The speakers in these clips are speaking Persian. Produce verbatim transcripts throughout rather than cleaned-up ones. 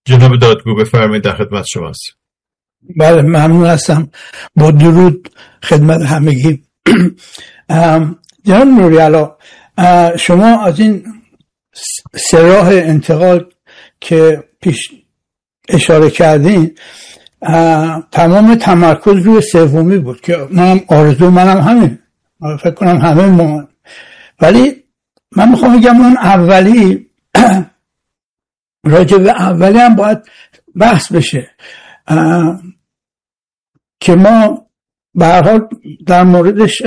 جناب دادگو بفرمایید، در خدمت شماست. بله ممنون هستم. با درود خدمت همگی. جناب نوری‌علا، شما از این سه راه انتقال که پیش اشاره کردین تمام تمرکز روی سومی بود که منم آرزو منم همین، فکر کنم همه ما، ولی من میخوام بگم اون اولی راجع به اولی هم باید بحث بشه که ما به هر حال در موردش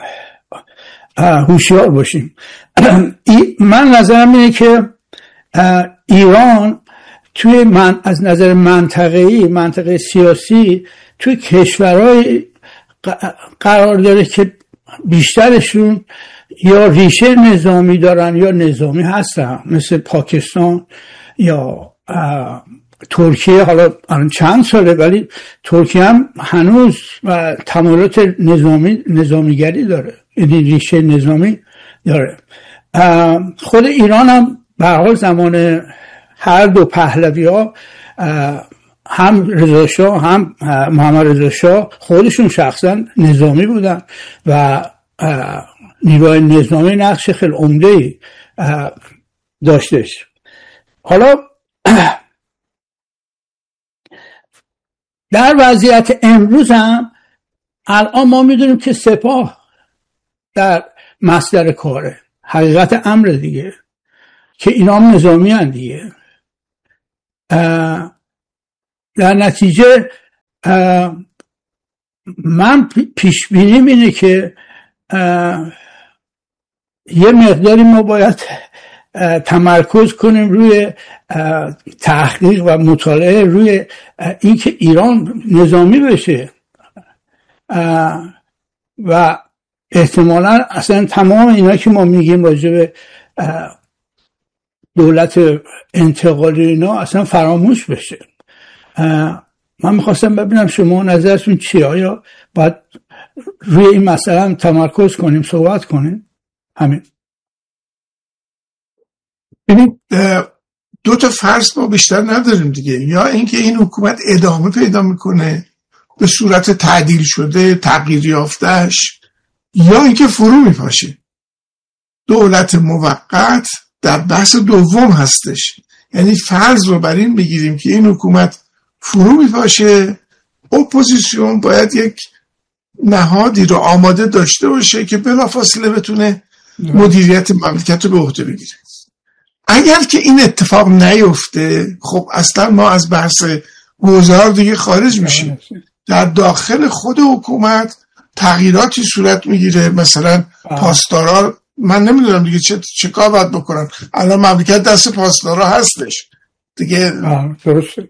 هوشیار باشیم. من نظرم اینه که ایران توی من از نظر منطقه‌ای منطقه سیاسی توی کشورهای قرار داره که بیشترشون یا ریشه نظامی دارن یا نظامی هستن، مثل پاکستان یا ترکیه. حالا چند ساله ولی ترکیه هم هنوز تمایلات نظامی نظامیگری داره، این ریشه نظامی داره. خود ایران هم به هر حال زمان هر دو پهلوی ها، هم رضا شاه هم محمد رضا شاه، خودشون شخصا نظامی بودن و نیروی نظامی نقش خیلی عمده‌ای داشتش. حالا در وضعیت امروز هم الان ما میدونیم که سپاه در مصدر کاره، حقیقت امر دیگه، که اینا هم نظامی هن دیگه. در نتیجه من پیش بینیم اینه که یه مقداری ما باید تمرکز کنیم روی تحقیق و مطالعه روی اینکه ایران نظامی بشه و احتمالاً اصلا تمام اینا که ما میگیم راجع به دولت انتقالی اینا اصلا فراموش بشه. من میخواستم ببینم شما نظرتون چیه؟ آیا باید روی این مسئله هم تمرکز کنیم، صحبت کنیم؟ همین. ببین دو تا فرض ما بیشتر نداریم دیگه، یا اینکه این حکومت ادامه پیدا میکنه به صورت تعدیل شده تغییر یافتهش، یا اینکه فرو میپاشه. دولت موقت در بحث دوم هستش، یعنی فرض رو بر این بگیریم که این حکومت فرو میپاشه، اپوزیسیون باید یک نهادی رو آماده داشته باشه که بلافاصله بتونه مدیریت مملکت رو به عهده بگیره. اگر که این اتفاق نیفته، خب اصلا ما از بحث گذار دیگه خارج میشیم. در داخل خود حکومت تغییراتی صورت میگیره، مثلا پاسدارا، من نمیدونم دیگه چه چه کار باید بکنن. الان مملکت دست پاسدارا هستش دیگه، درسته.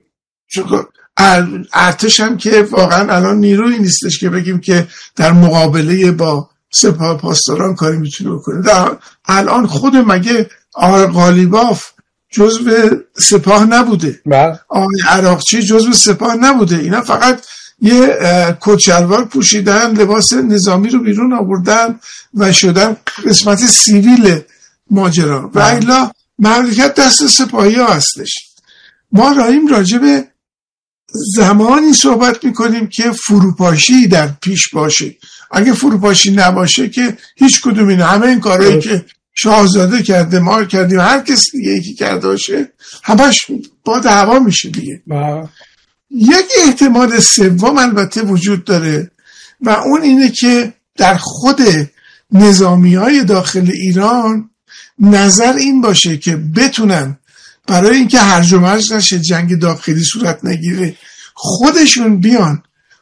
ارتش هم که واقعا الان نیرویی نیستش که بگیم که در مقابله با سپاه پاسداران کاری میتونه بکنه. در الان خود مگه آقای قالیباف جزو سپاه نبوده؟ آقای عراقچی جزو سپاه نبوده؟ اینا فقط یه کچلوار پوشیدن، لباس نظامی رو بیرون آوردن و شدن قسمت سیویل ماجرا و الا مملکت دست سپاهی ها هستش. ما رایم راجع به زمانی صحبت میکنیم که فروپاشی در پیش باشه. اگه فروپاشی نباشه که هیچ کدوم این همه این کارهایی که شاهزاده کرده، ما کردیم، هر کسی دیگه یکی کرده باشه، همش باد هوا میشه دیگه. یک احتمال سوم البته وجود داره و اون اینه که در خود نظامیای داخل ایران نظر این باشه که بتونن برای اینکه هرج و مرج نشه، جنگ داخلی صورت نگیره، خودشون بیان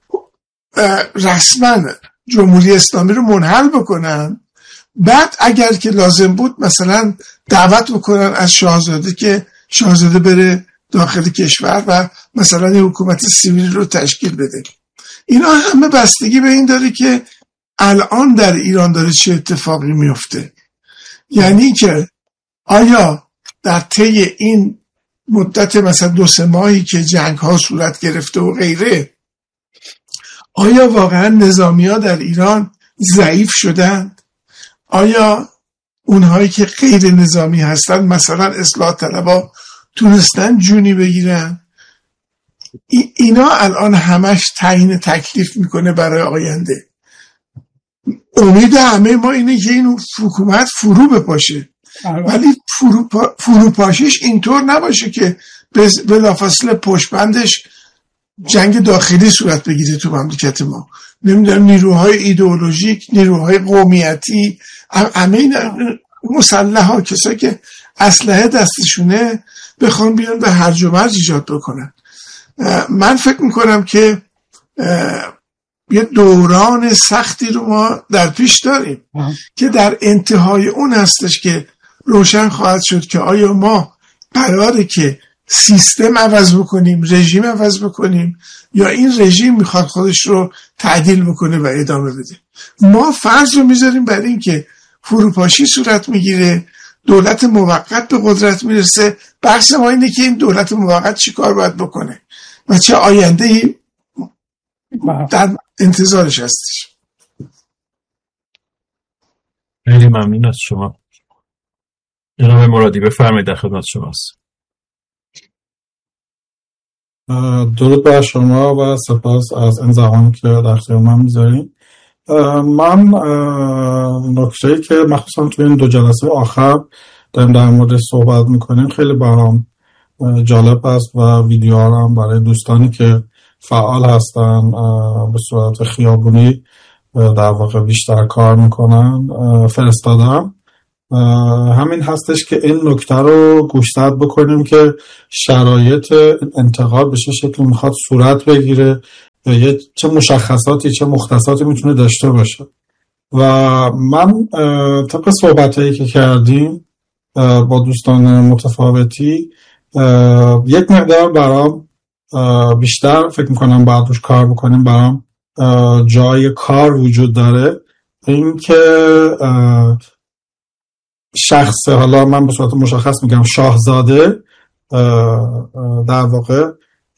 رسما جمهوری اسلامی رو منحل بکنن. بعد اگر که لازم بود مثلا دعوت بکنن از شاهزاده که شاهزاده بره داخل کشور و مثلا یه حکومت سیویل رو تشکیل بده. اینا همه بستگی به این داره که الان در ایران داره چه اتفاقی میفته. یعنی که آیا در طی این مدت مثلا دو سه ماهی که جنگ ها صورت گرفته و غیره، آیا واقعا نظامی ها در ایران ضعیف شدند؟ آیا اونهایی که غیر نظامی هستند، مثلا اصلاح طلبها، تونستن جونی بگیرن. اینا الان همش تعیین تکلیف میکنه برای آینده. امید همه ما اینه که این حکومت فرو بپاشه، ولی فروپا، فروپاشیش اینطور نباشه که بلافاصله پشتبندش جنگ داخلی صورت بگیره تو مملکت ما. نمیدونم نیروهای ایدئولوژیک، نیروهای قومیتی، همه این مسلح ها، کسایی که اسلحه دستشونه بخوان بیان به هرج و مرج ایجاد بکنن. من فکر میکنم که یه دوران سختی رو ما در پیش داریم که در انتهای اون هستش که روشن خواهد شد که آیا ما قراره که سیستم عوض بکنیم، رژیم عوض بکنیم، یا این رژیم میخواد خودش رو تعدیل بکنه و ادامه بده. ما فرض رو میذاریم بر این که فروپاشی صورت میگیره، دولت موقت به قدرت میرسه. بحث ما اینه که این دولت موقت چی کار باید بکنه و چه آینده‌ای در انتظارش هستش. خیلی ممنون از شما جناب مرادی، بفرمایید، در خدمت شماست. درود بر شما و سپاس از این زمانی که در اختیار من میذارین. من نکته‌ای که مخصوصا توی این دو جلسه آخر داریم در مورد صحبت میکنیم خیلی برام جالب است و ویدیوها هم برای دوستانی که فعال هستن به صورت خیابونی در واقع بیشتر کار میکنن فرستادم. همین هستش که این نکته رو گوشزد بکنیم که شرایط انتقال به چه شکلی میخواد صورت بگیره، یا چه مشخصاتی چه مختصاتی میتونه داشته باشه. و من طبق صحبتایی که کردیم با دوستان متفاوتی یک مقدار برام بیشتر فکر میکنم باید روش کار بکنیم. برام جای کار وجود داره این که شخص، حالا من به صورت مشخص میگم شاهزاده، در واقع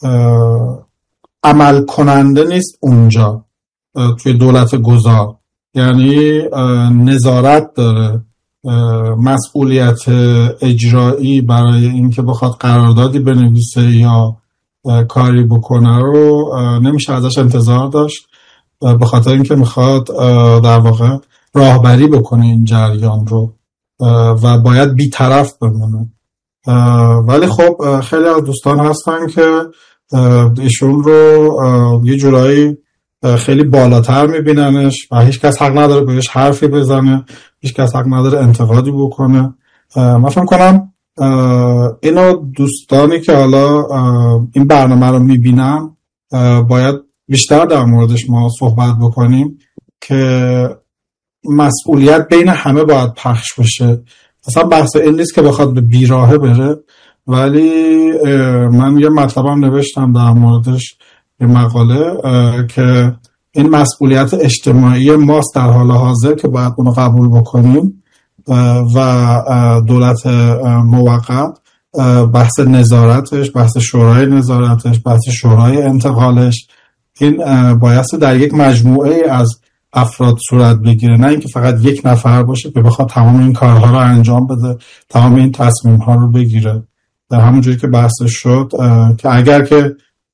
عمل کننده نیست اونجا توی دولت گذار، یعنی نظارت داره، مسئولیت اجرایی برای این که بخواد قراردادی بنویسه یا کاری بکنه رو نمیشه ازش انتظار داشت، به خاطر اینکه میخواد در واقع راهبری بکنه این جریان رو و باید بی‌طرف بمونه. ولی خب خیلی از دوستان هستن که ایشون رو یه جورایی خیلی بالاتر میبیننش و هیچ کس حق نداره بهش حرفی بزنه، هیچ کس حق نداره انتقادی بکنه. من فکر کنم اینو دوستانی که حالا این برنامه رو میبینن باید بیشتر در موردش ما صحبت بکنیم که مسئولیت بین همه باید پخش بشه. اصلا بحث این نیست که بخواد به بیراهه بره، ولی من یه مطلبم نوشتم در موردش یه مقاله که این مسئولیت اجتماعی ماست در حال حاضر که باید اونو قبول بکنیم و دولت موقت بحث نظارتش، بحث شورای نظارتش، بحث شورای انتقالش، این بایستی در یک مجموعه از افراد صورت بگیره، نه اینکه فقط یک نفر باشه که بخواد تمام این کارها رو انجام بده، تمام این تصمیم ها رو بگیره. در همونجوری که بحثش شد که اگر که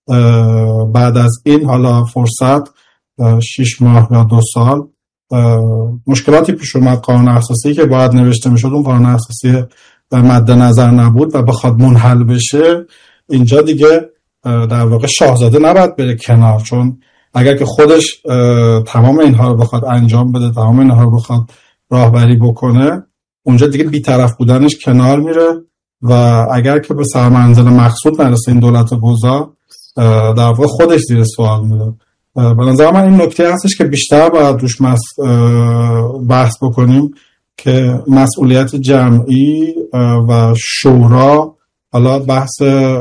بعد از این حالا فرصت شش ماه یا دو سال مشکلاتی پیش اومد، قانون اساسی که باید نوشته میشد اون قانون اساسی مد نظر نبود و بخواد منحل بشه، اینجا دیگه در واقع شاهزاده نباید بره کنار، چون اگر که خودش تمام اینها رو بخواد انجام بده، تمام اینها رو بخواد راهبری بکنه، اونجا دیگه بی‌طرف بودنش کنار میره و اگر که به سرمنزل مقصود نرسه این دولت گذار، در واقع خودش زیر سوال میره. به نظر من این نکته هستش که بیشتر باید روش بحث بکنیم که مسئولیت جمعی و شورا، حالا بحث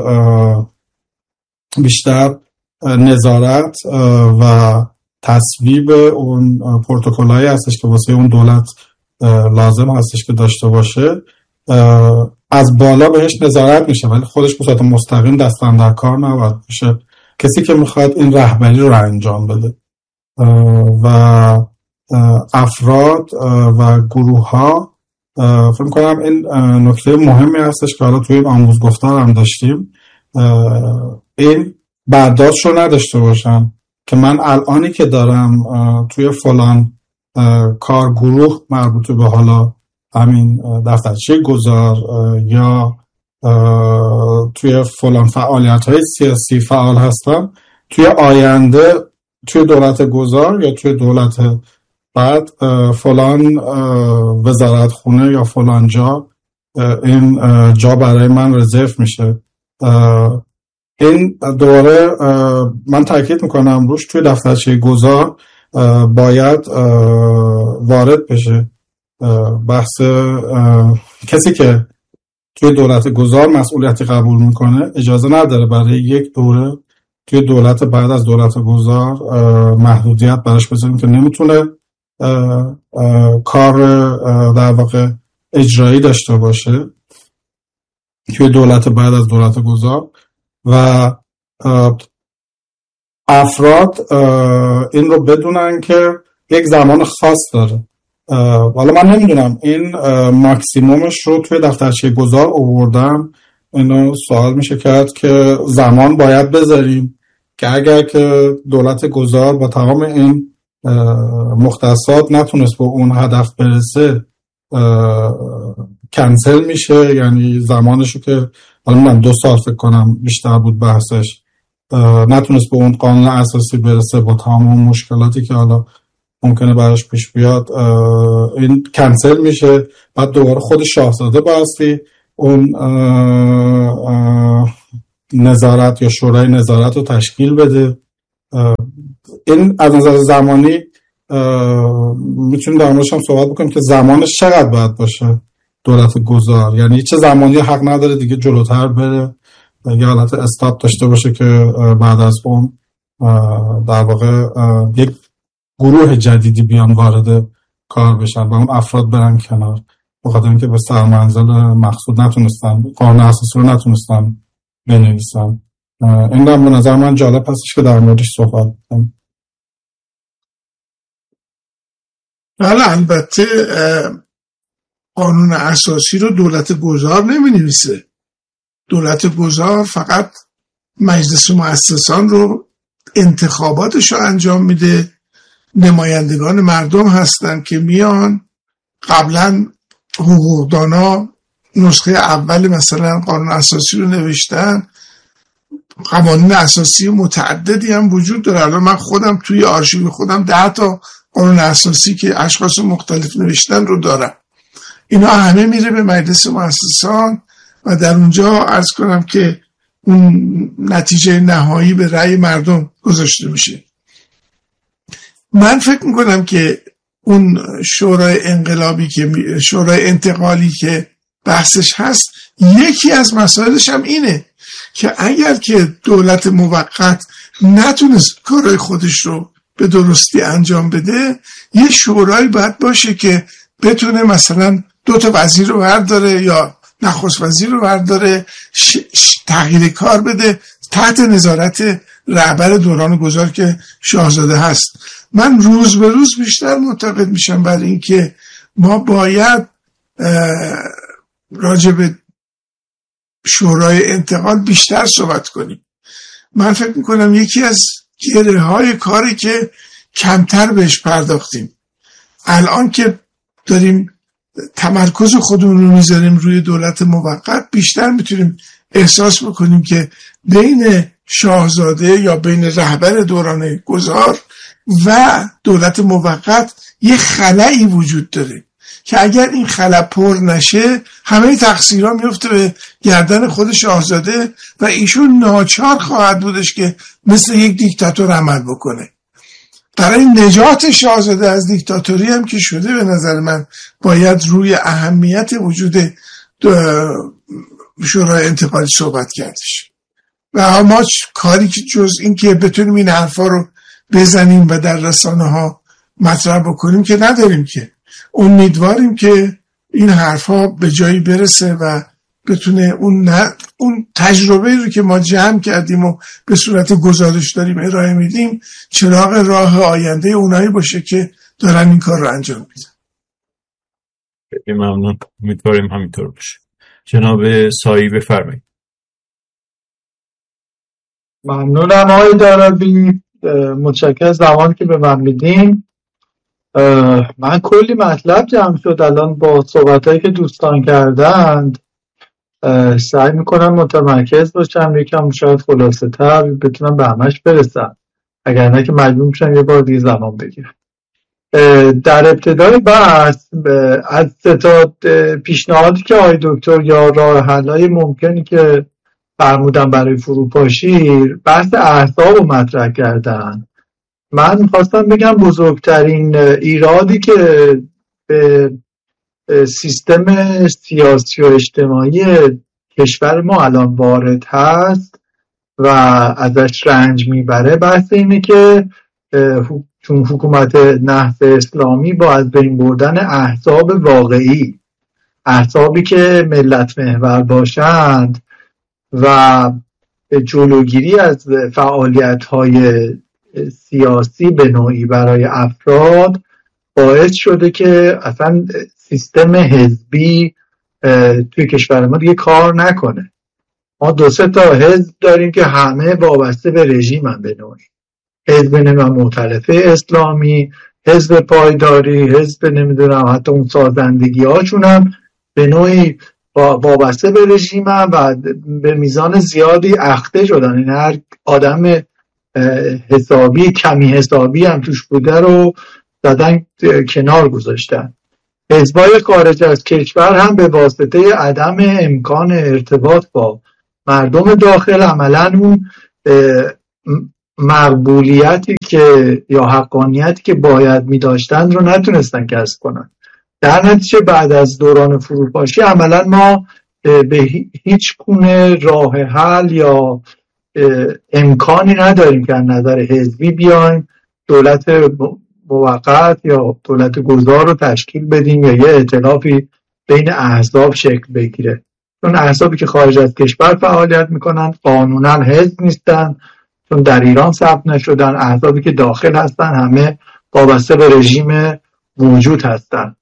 بیشتر نظارت و تصویب اون پروتکل‌هایی هستش که واسه اون دولت لازم هستش که داشته باشه، از بالا بهش نظارت میشه ولی خودش به صورت مستقیم دست اندر کار نباید باشه. کسی که میخواد این رهبری رو انجام بده و افراد و گروه ها فکر کنم این نکته مهمی هستش که حالا توی این آموز گفتار هم داشتیم، این برداشت رو نداشته باشم که من الانی که دارم توی فلان کارگروه مربوط به حالا همین دفترچه گذار یا توی فلان فعالیت های سیاسی فعال هستم، توی آینده توی دولت گذار یا توی دولت بعد فلان وزارت خونه یا فلان جا این جا برای من رزرو میشه. این دوباره من تاکید میکنم روش، توی دفترچه گذار باید وارد بشه بحث کسی که توی دولت گذار مسئولیتی قبول میکنه اجازه نداره برای یک دوره توی دولت بعد از دولت گذار محدودیت براش بذاریم که نمیتونه اه اه کار در واقع اجرایی داشته باشه توی دولت بعد از دولت گذار و افراد این رو بدونن که یک زمان خاص داره. حالا من نمیدونم این ماکسیمومش رو توی دفترچه گذار آوردم، اینو سوال میشه کرد که زمان باید بذاریم که اگر که دولت گذار با تمام این مختصات نتونست به اون هدف برسه کنسل میشه، یعنی زمانشو که حالا من دو سال فکر کنم بیشتر بود بحثش، نتونست به اون قانون اساسی برسه با تمام اون مشکلاتی که حالا ممکنه براش پیش بیاد، این کنسل میشه. بعد دوباره خود شاهزاده بایستی اون اه اه نظارت یا شورای نظارت رو تشکیل بده. این از نظر زمانی میتونیم در موردش هم صحبت بکنیم که زمانش چقدر باید باشه دولت گذار، یعنی چه زمانی حق نداره دیگه جلوتر بره، یه حالت استاپ داشته باشه که بعد از اون در واقع یک گروه جدیدی بیان وارد کار بشن و اون افراد برن کنار، بخاطر اینکه به سرمنزل مقصود نتونستن، قانون اساسی رو نتونستن بنویسن. این هم به نظر من جالب هستش که در موردش صحبت کنیم. بله، البته قانون اساسی رو دولت گذار نمی نویسه. دولت گذار فقط مجلس مؤسسان رو انتخاباتش رو انجام میده، نمایندگان مردم هستن که میان قبلا حقوقدانا نسخه اول مثلا قانون اساسی رو نوشتن، قوانین اساسی متعددی هم وجود داره. الان من خودم توی آرشیو خودم ده تا قانون اساسی که اشخاص مختلف نوشتن رو دارم. اینا همه میره به مجلس مؤسسان و در اونجا عرض کنم که اون نتیجه نهایی به رأی مردم گذاشته میشه. من فکر میکنم که اون شورای انقلابی که شورای انتقالی که بحثش هست، یکی از مسائلش هم اینه که اگر که دولت موقت نتونست کارهای خودش رو به درستی انجام بده، یه شورایی باید باشه که بتونه مثلا دو تا وزیر رو برداره یا نخست وزیر رو برداره، ش... ش... تغییر کار بده تحت نظارت رهبر دوران گذار که شاهزاده هست. من روز به روز بیشتر معتقد میشم بر این که ما باید راجع به شورای انتقال بیشتر صحبت کنیم. من فکر میکنم یکی از گره های کاری که کمتر بهش پرداختیم، الان که داریم تمرکز خودمون رو میذاریم روی دولت موقت، بیشتر میتونیم احساس بکنیم که بین شاهزاده یا بین رهبر دوران گذار و دولت موقت یه خلایی وجود داره که اگر این خلا پر نشه همه تقصیرها میفته به گردن خود شاهزاده و ایشون ناچار خواهد بودش که مثل یک دیکتاتور عمل بکنه. برای نجات شاهزاده از دیکتاتوری هم که شده، به نظر من باید روی اهمیت وجود شورای انتقالی صحبت کردش و ما کاری که جز این که بتونیم این حرفا رو بزنیم و در رسانه ها مطرح بکنیم که نداریم. که امیدواریم که این حرفا به جایی برسه و بتونه اون نه اون تجربه رو که ما جمع کردیم و به صورت گزارش داریم ارائه میدیم چراغ راه آینده اونایی باشه که دارن این کار رو انجام میدن. خیلی ممنون، امیدواریم همینطور باشه. جناب سایی بفرمایید. ممنونم آقای دارابی، متشکرم از زمانی که به من میدین. من کلی مطلب جمع شد الان با صحبتایی که دوستان کردند. سعی میکنم متمرکز باشم، یکم شاید خلاصه تر بتونم به همش برسم، اگر نه که مجبور میشم یه بار دیگه زمان بگیرم. در ابتدای بحث از سه تا پیشنهادی که آقای دکتر یا راه حل‌های ممکنی که فرمودن برای فروپاشی، بحث احزاب رو مطرح کردن. من میخواستم بگم بزرگترین ایرادی که به سیستم سیاسی و اجتماعی کشور ما الان وارد هست و ازش رنج میبره، بحث اینه که چون حکومت نهضت اسلامی با از بین بردن احزاب واقعی، احزابی که ملت محور باشند و جلوگیری از فعالیت‌های سیاسی به نوعی برای افراد، باعث شده که اصلا سیستم حزبی توی کشور ما دیگه کار نکنه. ما دو سه تا حزب داریم که همه وابسته به رژیم هم به نوعی، حزب نمیدونم مؤتلفه اسلامی، حزب پایداری، حزب نمیدونم حتی اون سازندگی هاشون هم به نوعی وابسته به رژیم هم و به میزان زیادی اخته شدن. این هر آدم حسابی کمی حسابی هم توش بوده رو دادن کنار گذاشتن. حزبای خارج از کشور هم به واسطه عدم امکان ارتباط با مردم داخل عملاً اون مقبولیتی که یا حقانیتی که باید می داشتن رو نتونستن کسب کنن. در نتیجه بعد از دوران فروپاشی عملاً ما به هیچ گونه راه حل یا امکانی نداریم که از نظر حزبی بیایم دولت موقت یا دولت گذار رو تشکیل بدیم یا یه ائتلافی بین احزاب شکل بگیره. چون احزابی که خارج از کشور فعالیت میکنن قانونا حزب نیستن، چون در ایران ثبت نشدن. احزابی که داخل هستن همه وابسته به رژیم موجود هستن.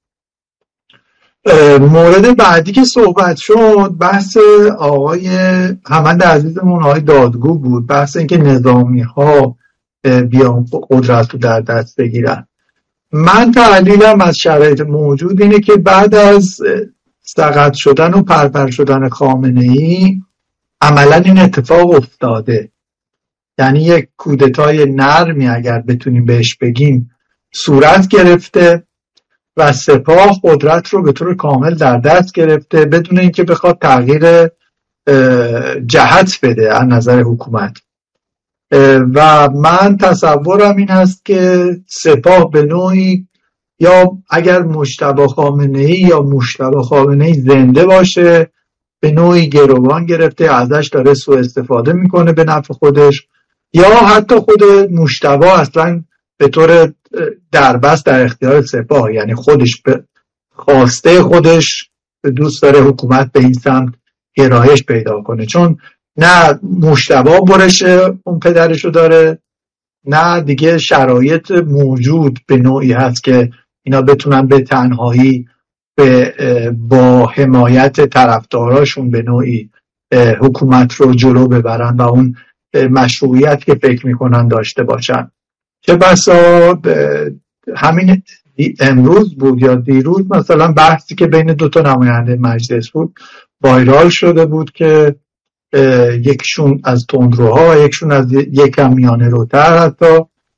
مورد بعدی که صحبت شد بحث آقای حمد عزیزمون آقای دادگو بود، بحث اینکه نظامی ها بیان قدرت رو در دست بگیرن. من تحلیلم از شرایط موجود اینه که بعد از سقط شدن و پرپر شدن خامنه‌ای عملا این اتفاق افتاده. یعنی یک کودتای نرمی اگر بتونیم بهش بگیم صورت گرفته و سپاه قدرت رو به طور کامل در دست گرفته بدون اینکه بخواد تغییر جهت بده از نظر حکومت. و من تصورم این هست که سپاه به نوعی، یا اگر مجتبی خامنه‌ای یا مجتبی خامنه‌ای زنده باشه، به نوعی گروگان گرفته، ازش داره سوء استفاده میکنه به نفع خودش، یا حتی خود مجتبی اصلا به طور دربست در اختیار سپاه، یعنی خودش به خواسته خودش دوست داره حکومت به این سمت گرایش پیدا کنه، چون نه مجتبی برش اون پدرشو داره، نه دیگه شرایط موجود به نوعی هست که اینا بتونن به تنهایی به با حمایت طرفداراشون به نوعی حکومت رو جلو ببرن و اون مشروعیت که فکر میکنن داشته باشن. چه بسا همین امروز بود یا دیروز مثلا بحثی که بین دو تا نماینده مجلس بود وایرال شده بود که یکشون از تندروها، یکشون از یکم میانه روتر حتی،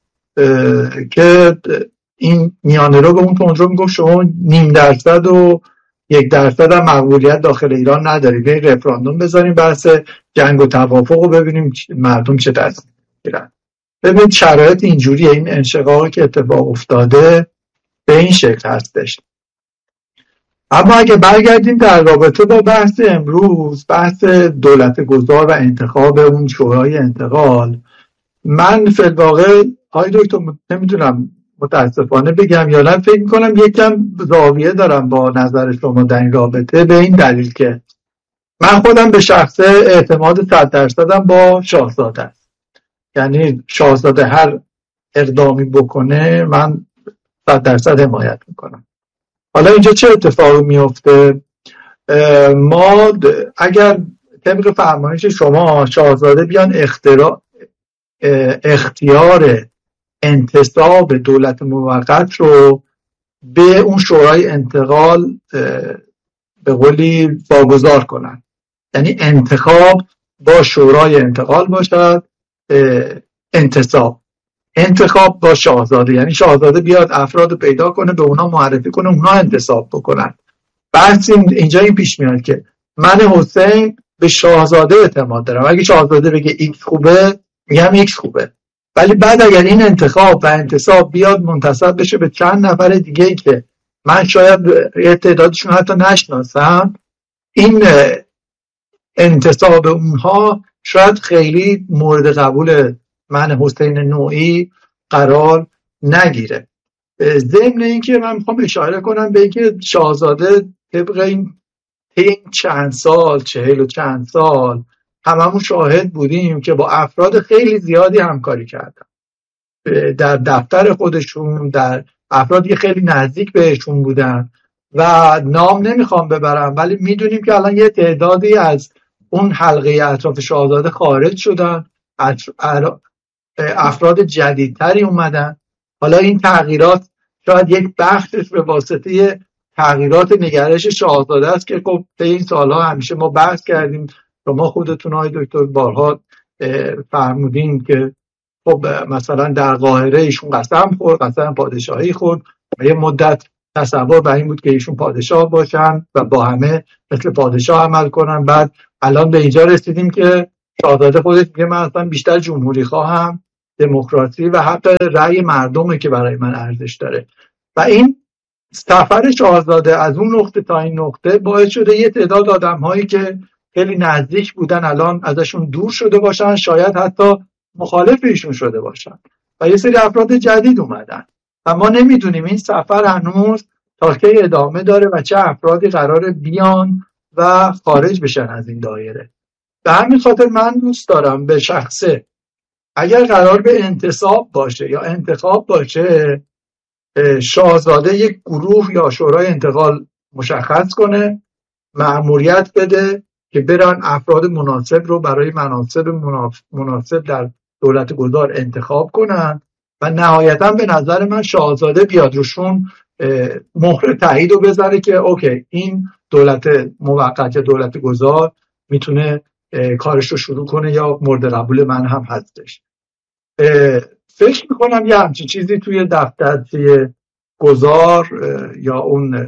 که این میانه رو به اون تندرو میگفت شما نیم درصد و یک درصد هم مقبولیت داخل ایران ندارید، این رفراندوم بذاریم بحث جنگ و توافق رو ببینیم مردم چه تصمیم میگیرن. ببینید شرایط اینجوریه، این انشقاقی که اتفاق افتاده به این شکل هستش. اما اگه برگردیم در رابطه با بحث امروز، بحث دولت گذار و انتخاب اون شورای انتقال، من فی الواقع آقای دکتر نمیدونم متاسفانه بگم یا نه، فکر میکنم یکم زاویه دارم با نظر شما در این رابطه، به این دلیل که من خودم به شخصه اعتماد صد درصدم با شاهزاده است. یعنی شاهزاده هر اقدامی بکنه من صد درصد حمایت میکنم. حالا اینجا چه اتفاقی میفته؟ ما اگر طبق فرمایش شما شاهزاده بیان اختراع اختیار انتصاب دولت موقت رو به اون شورای انتقال به قولی واگذار کنن، یعنی انتخاب با شورای انتقال باشد، انتصاب انتخاب با شاهزاده، یعنی شاهزاده بیاد افراد پیدا کنه، به اونا معرفی کنه، اونا انتصاب بکنن. بحث اینجا این پیش میاد که من حسین به شاهزاده اعتماد دارم، اگه شاهزاده بگه ایکس خوبه میگم ایکس خوبه، ولی بعد اگر این انتخاب و انتصاب بیاد منتسب بشه به چند نفر دیگه ای که من شاید تعدادشون حتی نشناسم، این انتصاب اونها شاید خیلی مورد قبول من حسین نوعی قرار نگیره. ضمن اینکه من میخوام اشاره کنم به اینکه شاهزاده طبق این این چند سال چهل و چند سال هممون شاهد بودیم که با افراد خیلی زیادی همکاری کردن، در دفتر خودشون، در افرادی خیلی نزدیک بهشون بودن و نام نمیخوام ببرم، ولی میدونیم که الان یه تعدادی از اون حلقه اطراف شاهزاده خارج شدن، افراد جدیدتری اومدن. حالا این تغییرات شاید یک بخشش به واسطه تغییرات نگرش شاهزاده است که خب طی این سالها همیشه ما بحث کردیم، شما خودتون های دکتر بارها فرمودین که خب مثلا در قاهره ایشون قسم خورد، قسم پادشاهی خورد و یه مدت تصور بر این بود که ایشون پادشاه باشن و با همه مثل پادشاه عمل کنن. بعد الان به اینجا رسیدیم که شاهزاده خودش میگه من اصلا بیشتر جمهوری خواهم، دموکراسی و حتی رأی مردمه که برای من ارزش داره. و این سفر شاهزاده از اون نقطه تا این نقطه باعث شده یه تعداد آدم‌هایی که خیلی نزدیک بودن الان ازشون دور شده باشن، شاید حتی مخالف ایشون شده باشن و یه سری افراد جدید اومدن و ما نمیدونیم این سفر هنوز تا کی ادامه داره و چه افرادی قراره بیان و خارج بشن از این دایره. به همین خاطر من دوست دارم به شخصه اگر قرار به انتصاب باشه یا انتخاب باشه، شاهزاده یک گروه یا شورای انتقال مشخص کنه، مأموریت بده که برن افراد مناسب رو برای مناصب مناسب در دولت گذار انتخاب کنن و نهایتا به نظر من شاهزاده بیاد روشون مهر تایید رو بذاره که اوکی این دولت موقت یا دولت گذار میتونه کارش رو شروع کنه یا مورد قبول من هم هستش. فکر میکنم یه همچین چیزی توی دفترچه گذار یا اون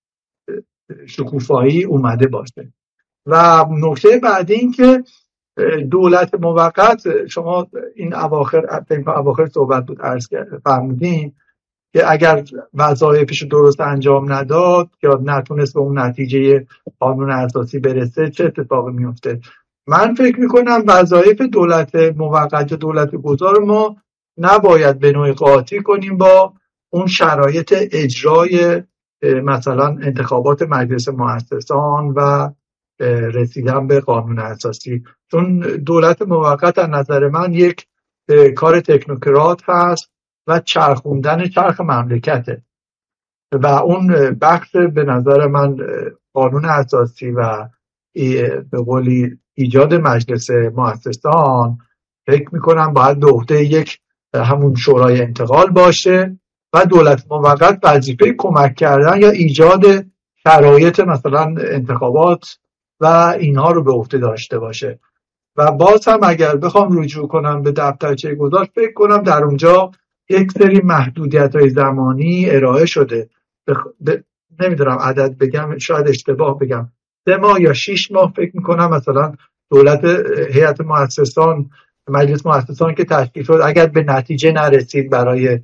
شکوفایی اومده باشه. و نکته بعدی این که دولت موقت، شما این اواخر اواخر صحبت بود عرض فرمودین که اگر وظایفش درست انجام نداد یا نتونست به اون نتیجه قانون اساسی برسه چه اتفاقی میفته. من فکر میکنم وظایف دولت موقت یا دولت گذار ما نباید به نوعی قاطی کنیم با اون شرایط اجرای مثلا انتخابات مجلس مؤسسان و رسیدن به قانون اساسی، چون دولت موقت از نظر من یک کار تکنوکرات هست و چرخوندن چرخ مملکته و اون بخش به نظر من قانون اساسی و به قولی ایجاد مجلس مؤسسان فکر میکنم باید به عهده یک همون شورای انتقال باشه و دولت موقت وظیفه کمک کردن یا ایجاد شرایط مثلا انتخابات و اینها رو به عهده داشته باشه. و باز هم اگر بخوام رجوع کنم به دفترچه گذار، فکر کنم در اونجا یک سری محدودیت‌های زمانی ارائه شده، بخ... ب... نمیدونم عدد بگم شاید اشتباه بگم، سه ماه یا شیش ماه فکر میکنم مثلا دولت هیئت مؤسسان مجلس مؤسسان که تشکیل شد اگر به نتیجه نرسید برای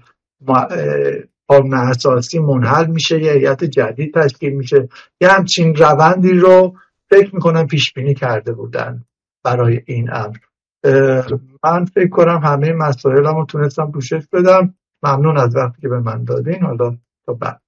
قانون اساسی منحل میشه، یه هیئت جدید تشکیل میشه. یه همچین روندی رو فکر میکنم پیش بینی کرده بودن برای این امر. من فکر کنم همه مسائلمو تونستم پوشش بدم. ممنون از وقتی که به من دادین. حالا تا بعد.